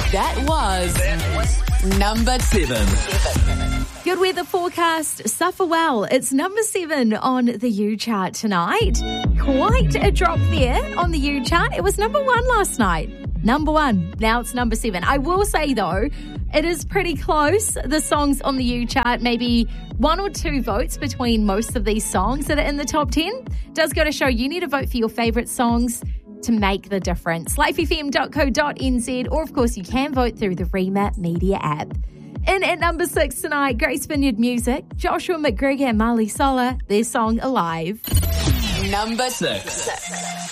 That was number 7. Good weather forecast. Suffer well. It's number 7 on the U chart tonight. Quite a drop there on the U chart. It was number 1 last night. Number 1. Now it's number 7. I will say, though, it is pretty close. The songs on the U chart, maybe 1 or 2 votes between most of these songs that are in the top 10. Does go to show you need to vote for your favourite songs to make the difference. lifefm.co.nz, or of course you can vote through the Rema Media app. In at number 6 tonight, Grace Vineyard Music, Joshua McGregor and Marley Sola, their song Alive. Number 6.